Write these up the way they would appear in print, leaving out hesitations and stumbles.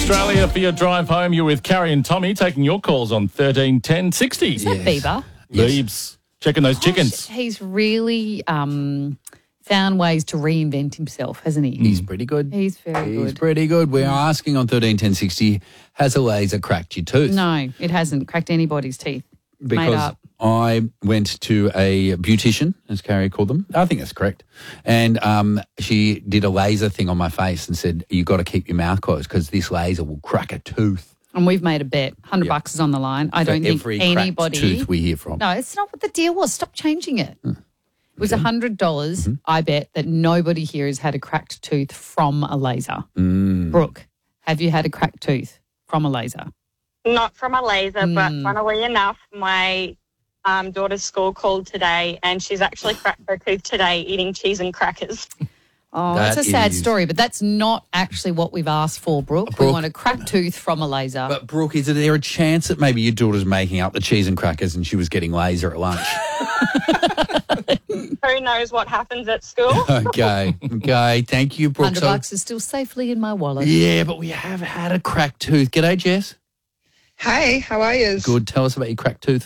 Australia for your drive home. You're with Carrie and Tommy taking your calls on 13 10 60. Is that Bieber? Beebs. Checking those chickens. He's really found ways to reinvent himself, hasn't he? He's pretty good. He's very He's good. pretty good. We're asking on 13 10 60, has a laser cracked your tooth? No, it hasn't cracked anybody's teeth. Made Because up. I went to a beautician, as Carrie called them. I think that's correct. And she did a laser thing on my face and said, you've got to keep your mouth closed because this laser will crack a tooth. And we've made a bet. $100 is on the line. I don't think Every anybody. cracked tooth we hear from. No, it's not what the deal was. Stop changing it. It was $100. I bet that nobody here has had a cracked tooth from a laser. Brooke, have you had a cracked tooth from a laser? Not from a laser, but funnily enough, my daughter's school called today and she's actually cracked her tooth today eating cheese and crackers. Oh, That it's a sad is- story, but that's not actually what we've asked for, Brooke. We Brooke- want a cracked tooth from a laser. But, Brooke, is there a chance that maybe your daughter's making up the cheese and crackers and she was getting laser at lunch? Who knows what happens at school? Okay. Thank you, Brooke. $100 is still safely in my wallet. Yeah, but we have had a cracked tooth. G'day, Jess. Hey, how are you? Good. Tell us about your cracked tooth.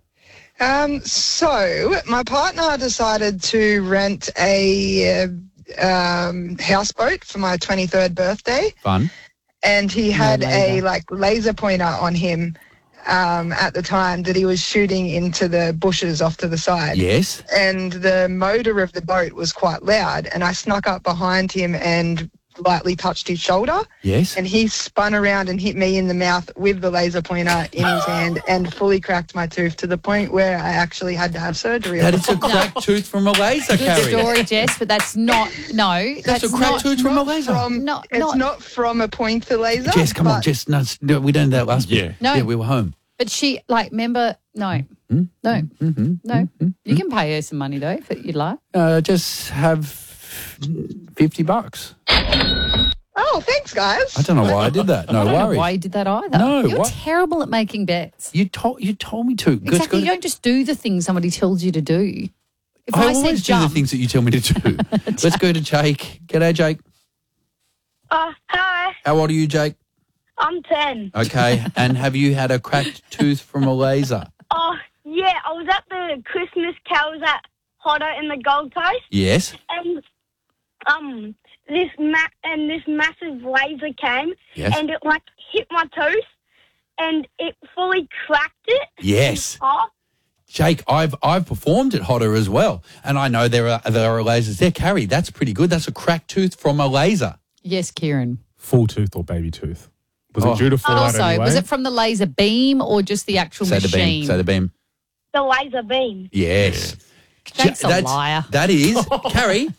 So my partner decided to rent a houseboat for my 23rd birthday, Fun. and he had a laser. laser pointer on him at the time that he was shooting into the bushes off to the side. Yes. And the motor of the boat was quite loud, and I snuck up behind him and lightly touched his shoulder. Yes. And he spun around and hit me in the mouth with the laser pointer in his hand and fully cracked my tooth to the point where I actually had to have surgery. That is a cracked tooth from a laser, Good Carrie. story, Jess, but that's not, no. That's a cracked tooth from a laser. It's not from a pointer laser. Jess, come on, but Jess. No, we done that last week. No. Yeah, we were home. But she, remember, no. No. No. You can pay her some money, though, if you'd like. Just have $50. Oh, thanks, guys. I don't know why I did that. No I don't know worries. why you did that either. No, You're what? terrible at making bets. You told me to. Good, Exactly. good. You don't just do the things somebody tells you to do. If I I, said always do the jump, things that you tell me to do. Let's go to Jake. G'day, Jake. Hi, How old are you, Jake? I'm 10. Okay. And have you had a cracked tooth from a laser? Oh, yeah, I was at the Christmas carols at Hotto in the Gold Coast, Yes. and this massive laser came, Yes. and it hit my tooth, and it fully cracked it. Yes. Oh, Jake, I've performed at Hotter as well, and I know there are lasers there. Carrie, that's pretty good. That's a cracked tooth from a laser. yes, Kieran. Full tooth or baby tooth? Was it due to fall out Also, anyway? was it from the laser beam or just the actual Say the machine? beam. Say the beam. the laser beam. Yes. That's a That's- liar. That is. Carrie,